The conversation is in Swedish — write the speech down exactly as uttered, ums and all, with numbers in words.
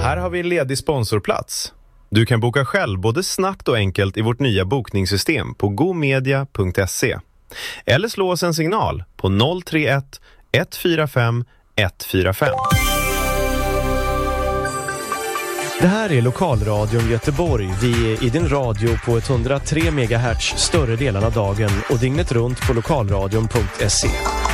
Här har vi en ledig sponsorplats. Du kan boka själv både snabbt och enkelt i vårt nya bokningssystem på gomedia punkt se. Eller slå oss en signal på noll tre ett ett fyra fem ett fyra fem. Det här är Lokalradion Göteborg. Vi är i din radio på etthundratre megahertz större delen av dagen och dygnet runt på lokalradion punkt se.